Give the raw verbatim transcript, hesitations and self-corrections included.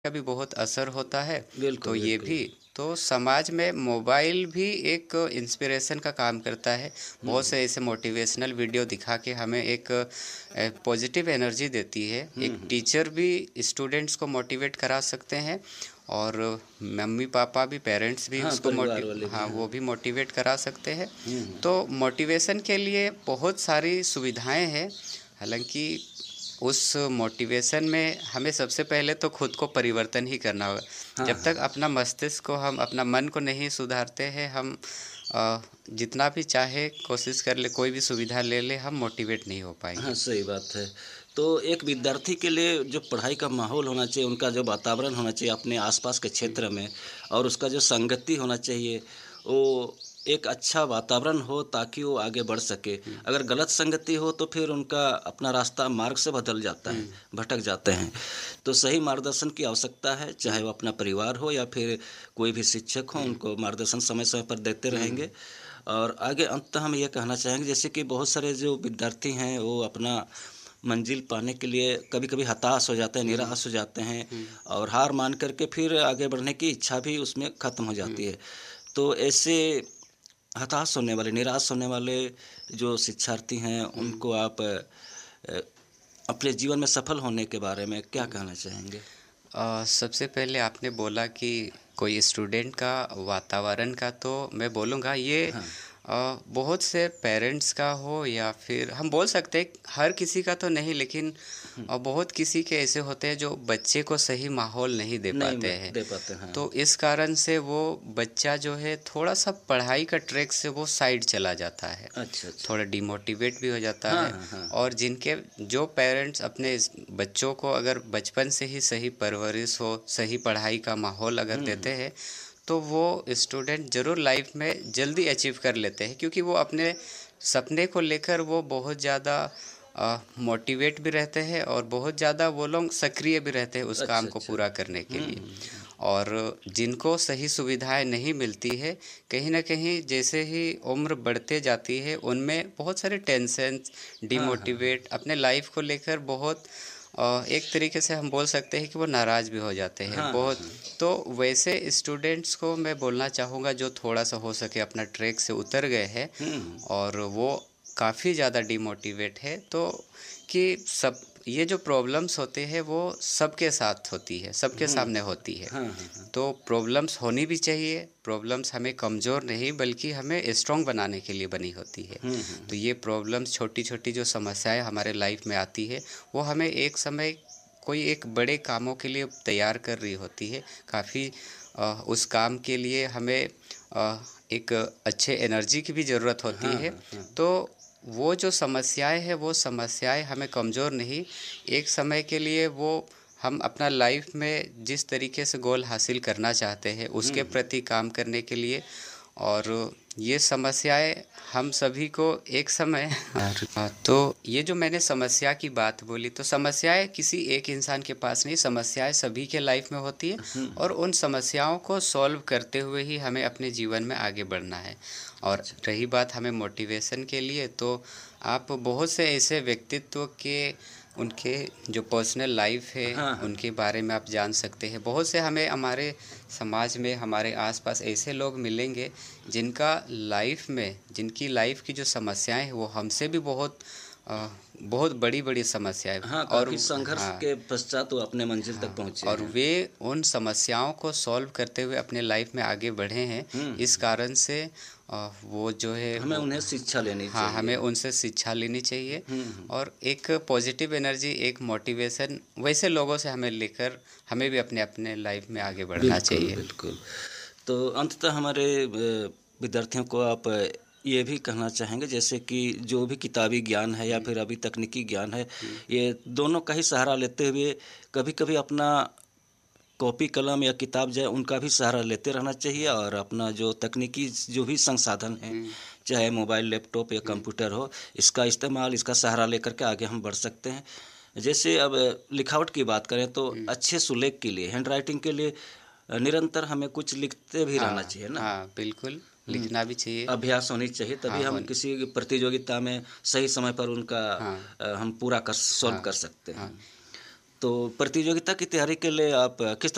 का भी बहुत असर होता है। तो बिल्कुल, ये बिल्कुल। भी तो समाज में मोबाइल भी एक इंस्पिरेशन का काम करता है। हुँ, बहुत हुँ। से ऐसे मोटिवेशनल वीडियो दिखा के हमें एक अ, पॉजिटिव एनर्जी देती है। हुँ, एक हुँ। टीचर भी स्टूडेंट्स को मोटिवेट करा सकते हैं और मम्मी-पापा भी, पेरेंट्स भी हाँ, उसको परिवार मोटिव वाले भी, हाँ, हाँ। वो भी मोटिवेट करा सकते हैं। हुँ, हुँ। तो मोटिवेशन के लिए बहुत सारी सुविधाएँ हैं। हालाँकि उस मोटिवेशन में हमें सबसे पहले तो खुद को परिवर्तन ही करना होगा। हाँ, जब तक हाँ। अपना मस्तिष्क को हम अपना मन को नहीं सुधारते हैं, हम अ, जितना भी चाहे कोशिश कर ले, कोई भी सुविधा ले ले, हम मोटिवेट नहीं हो हाँ, पाएँगे। सही बात है। तो एक विद्यार्थी के लिए जो पढ़ाई का माहौल होना चाहिए, उनका जो वातावरण होना चाहिए अपने आस-पास के हुँ, क्षेत्र हुँ। में और उसका जो संगति होना चाहिए, वो एक अच्छा वातावरण हो ताकि वो आगे बढ़ सके। हुँ, अगर गलत संगति हो तो फिर उनका अपना रास्ता मार्ग से बदल जाता है, हुँ, भटक जाते हैं। तो सही मार्गदर्शन की आवश्यकता है, चाहे हुँ, वो अपना परिवार हो या फिर कोई भी शिक्षक हो, हुँ, उनको मार्गदर्शन समय-समय पर देते हुँ, रहेंगे। और आगे अंततः हम ये कहना चाहेंगे जैसे कि बहुत सारे जो विद्यार्थी हैं वो अपना मंजिल पाने के लिए कभी-कभी हताश हो जाते हैं, हुँ, निराश हो जाते हैं हुँ, और हार मान कर के फिर आगे बढ़ने की इच्छा भी उसमें ख़त्म हो हुँ। जाती है। तो ऐसे हताश होने वाले, निराश होने वाले जो शिक्षार्थी हैं हुँ, उनको आप अ, अपने जीवन में सफल होने के बारे में क्या हुँ। कहना चाहेंगे? अ, सबसे पहले आपने बोला कि कोई स्टूडेंट का वातावरण का, तो मैं बोलूँगा ये हाँ। अ, बहुत से पेरेंट्स का हो या फिर हम बोल सकते हैं हर किसी का तो नहीं, लेकिन हुँ, अ, बहुत किसी के ऐसे होते हैं जो बच्चे को सही माहौल नहीं दे नहीं पाते ब हैं। दे पाते, हाँ। तो इस कारण से वो बच्चा जो है थोड़ा-सा पढ़ाई का ट्रैक से वो साइड चला जाता है। अच्छा, अच्छा। थोड़ा डिमोटिवेट भी हो जाता हाँ, है। हाँ, हाँ, और हाँ। जिनके जो पेरेंट्स अपने इस बच्चों को अगर बचपन से ही सही परवरिश हो, सही पढ़ाई का माहौल अगर हुँ, देते हुँ। हैं, तो वो स्टूडेंट ज़रूर लाइफ में जल्दी अचीव कर लेते हैं, क्योंकि वो अपने सपने को लेकर वो बहुत ज़्यादा अ, मोटिवेट भी रहते हैं और बहुत ज़्यादा वो लोग सक्रिय भी रहते हैं उस काम अच्छा, को अच्छा। पूरा करने के हुँ, लिए। हुँ, हुँ। और जिनको सही सुविधाएँ नहीं मिलती है, कहीं न कहीं जैसे ही उम्र बढ़ते जाती है, उनमें बहुत सारे टेंशन्स, हाँ, हाँ, हाँ। डिमोटिवेट अपने लाइफ़ को लेकर बहुत अ, एक तरीके से हम बोल सकते हैं कि वो नाराज़ भी हो जाते हैं हाँ, हाँ, बहुत। हाँ। तो वैसे स्टूडेंट्स को मैं बोलना चाहूँगा जो थोड़ा-सा हो सके अपना ट्रैक से उतर गए हैं हुँ, हुँ। और वो काफ़ी ज़्यादा डिमोटिवेट है, तो कि सब ये जो प्रॉब्लम्स होते हैं वो सबके साथ होती है, सबके हुँ, सामने होती है। हाँ, हाँ, हाँ। तो प्रॉब्लम्स होनी भी चाहिए, प्रॉब्लम्स हमें कमज़ोर नहीं बल्कि हमें स्ट्रॉन्ग बनाने के लिए बनी होती है। हुँ, हुँ, तो हुँ। ये प्रॉब्लम्स छोटी-छोटी जो समस्याएँ हमारे लाइफ में आती है, वो हमें एक समय कोई एक बड़े कामों के लिए तैयार कर रही होती है। काफ़ी अ, उस काम के लिए हमें अ, एक अच्छे एनर्जी की भी ज़रूरत होती हाँ, है। हाँ, हाँ। तो वो जो समस्याएँ हैं, वो समस्याएँ हमें कमज़ोर नहीं, एक समय के लिए वो हम अपना लाइफ में जिस तरीके से गोल हासिल करना चाहते हैं, हुँ, उसके हुँ। प्रति काम करने के लिए। और ये समस्याएँ हम सभी को एक समय हाँ, तो ये जो मैंने समस्या की बात बोली, तो समस्याएँ किसी एक इंसान के पास नहीं, समस्याएँ सभी के लाइफ में होती है हुँ, और हुँ। उन समस्याओं को सॉल्व करते हुए ही हमें अपने जीवन में आगे बढ़ना है। और अच्छा। रही बात हमें मोटिवेशन के लिए, तो आप बहुत से ऐसे व्यक्तित्व के उनके जो पर्सनल लाइफ है, हाँ, हाँ। उनके बारे में आप जान सकते हैं। बहुत से हमें हमारे समाज में, हमारे आस-पास ऐसे लोग मिलेंगे, जिनका लाइफ में जिनकी लाइफ की जो समस्याएँ हैं, वो हमसे भी बहुत अ, बहुत बड़ी-बड़ी समस्याएँ हाँ, और काफ़ी संघर्ष हाँ। के पश्चात वो अपने मंज़िल तक हाँ, पहुँचे और हैं। वे उन समस्याओं को सॉल्व करते हुए अपने लाइफ में आगे बढ़े हैं। हुँ, इस हुँ। कारण से अ, वो जो है हमें वो उन्हें शिक्षा लेनी हाँ, हमें चाहिए। उनसे शिक्षा लेनी चाहिए हुँ, हुँ। और एक पॉजिटिव एनर्जी, एक मोटिवेशन वैसे लोगों से हमें लेकर हमें भी अपने-अपने लाइफ में आगे बढ़ना बिल्कुल, चाहिए। बिल्कुल। तो अंततः हमारे अ, विद्यार्थियों को आप अ, ये भी कहना चाहेंगे जैसे कि जो भी किताबी ज्ञान है या हुँ, फिर अभी तकनीकी ज्ञान है, हुँ, ये दोनों का ही सहारा लेते हुए कभी-कभी अपना कॉपी कलम या किताब जो है उनका भी सहारा लेते रहना चाहिए और अपना जो तकनीकी जो भी संसाधन हैं, हुँ, चाहे मोबाइल, लैपटॉप या हुँ, कंप्यूटर हो, इसका इस्तेमाल, इसका सहारा लेकर के आगे हम बढ़ सकते हैं। जैसे अब लिखावट की बात करें तो हुँ। अच्छे सुलेख के लिए, हैंडराइटिंग के लिए अ, निरंतर हमें कुछ लिखते भी रहना हाँ, चाहिए ना? हाँ, बिल्कुल, हुँ, लिखना भी चाहिए। अभ्यास होनी चाहिए तभी हाँ, हम होन किसी प्रतियोगिता में सही समय पर उनका हाँ, अ, हम पूरा कर सॉल्व हाँ, कर सकते हैं। हाँ। तो प्रतियोगिता की तैयारी के लिए आप किस